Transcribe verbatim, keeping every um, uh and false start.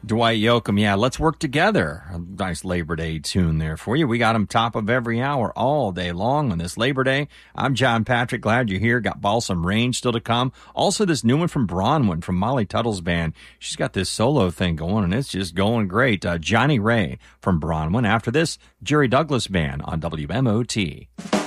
Dwight Yoakam, yeah, let's work together. A nice Labor Day tune there for you. We got them top of every hour all day long on this Labor Day. I'm John Patrick. Glad you're here. Got Balsam Rain still to come. Also, this new one from Bronwyn, from Molly Tuttle's band. She's got this solo thing going, and it's just going great. Uh, Johnny Ray from Bronwyn. After this, Jerry Douglas Band on W M O T.